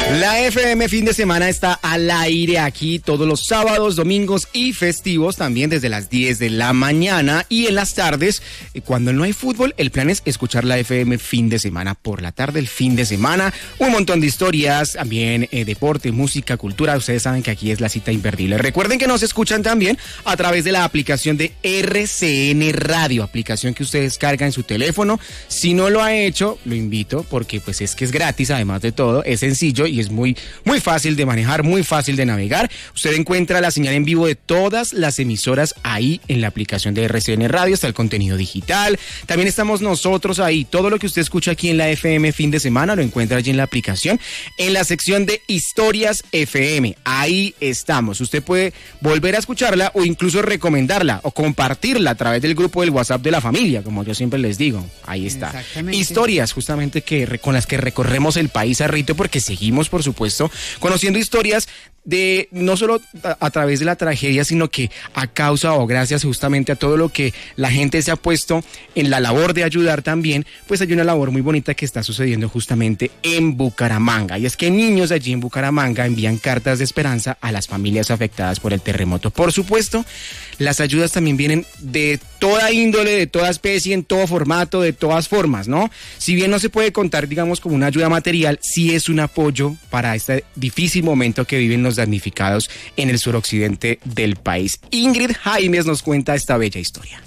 La FM Fin de Semana está al aire aquí todos los sábados, domingos y festivos, también desde las 10 de la mañana, y en las tardes, cuando no hay fútbol, el plan es escuchar la FM Fin de Semana por la tarde, el fin de semana, un montón de historias, también deporte, música, cultura. Ustedes saben que aquí es la cita imperdible. Recuerden que nos escuchan también a través de la aplicación de RCN Radio, aplicación que ustedes cargan en su teléfono. Si no lo ha hecho, lo invito, porque pues es que es gratis, además de todo, es sencillo y es muy fácil de manejar, muy fácil de navegar. Usted encuentra la señal en vivo de todas las emisoras ahí en la aplicación de RCN Radio, está el contenido digital, también estamos nosotros ahí. Todo lo que usted escucha aquí en la FM Fin de Semana lo encuentra allí en la aplicación, en la sección de Historias FM. Ahí estamos. Usted puede volver a escucharla o incluso recomendarla o compartirla a través del grupo del WhatsApp de la familia, como yo siempre les digo. Ahí está. Historias justamente con las que recorremos el país a rito, porque seguimos, por supuesto, conociendo historias de no solo a través de la tragedia, sino que a causa o gracias justamente a todo lo que la gente se ha puesto en la labor de ayudar también, pues hay una labor muy bonita que está sucediendo justamente en Bucaramanga. Y es que niños allí en Bucaramanga envían cartas de esperanza a las familias afectadas por el terremoto. Por supuesto, las ayudas también vienen de toda índole, de toda especie, en todo formato, de todas formas, ¿no? Si bien no se puede contar, digamos, como una ayuda material, sí es un apoyo para este difícil momento que viven los damnificados en el suroccidente del país. Ingrid Jaimes nos cuenta esta bella historia.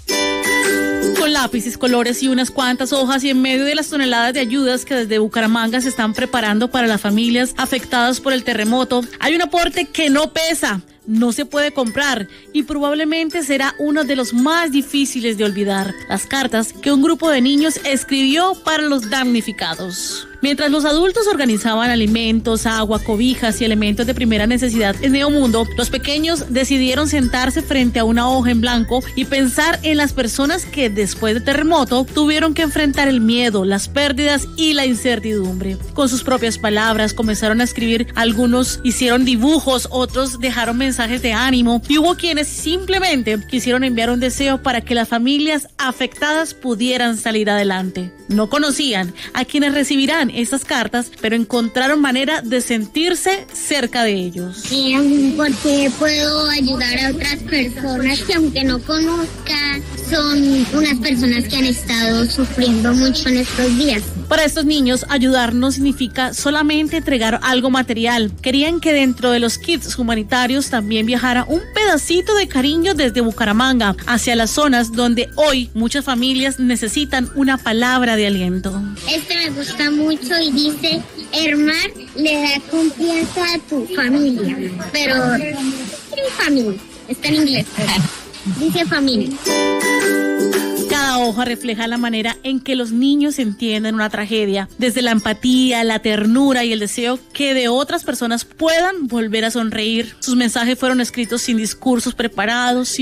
Con lápices, colores y unas cuantas hojas, y en medio de las toneladas de ayudas que desde Bucaramanga se están preparando para las familias afectadas por el terremoto, hay un aporte que no pesa, no se puede comprar y probablemente será uno de los más difíciles de olvidar: las cartas que un grupo de niños escribió para los damnificados. Mientras los adultos organizaban alimentos, agua, cobijas y elementos de primera necesidad en Medio Mundo, los pequeños decidieron sentarse frente a una hoja en blanco y pensar en las personas que después del terremoto tuvieron que enfrentar el miedo, las pérdidas y la incertidumbre. Con sus propias palabras comenzaron a escribir. Algunos hicieron dibujos, otros dejaron mensajes de ánimo y hubo quienes simplemente quisieron enviar un deseo para que las familias afectadas pudieran salir adelante. No conocían a quienes recibirán esas cartas, pero encontraron manera de sentirse cerca de ellos. Porque puedo ayudar a otras personas que, aunque no conozca, son unas personas que han estado sufriendo mucho en estos días. Para estos niños, ayudar no significa solamente entregar algo material. Querían que dentro de los kits humanitarios también viajara un pedacito de cariño desde Bucaramanga hacia las zonas donde hoy muchas familias necesitan una palabra de aliento. Este me gusta mucho y dice: Hermar le da confianza a tu familia. Pero, ¿qué familia? Está en inglés. Dice familia. Cada hoja refleja la manera en que los niños entienden una tragedia, desde la empatía, la ternura y el deseo que de otras personas puedan volver a sonreír. Sus mensajes fueron escritos sin discursos preparados,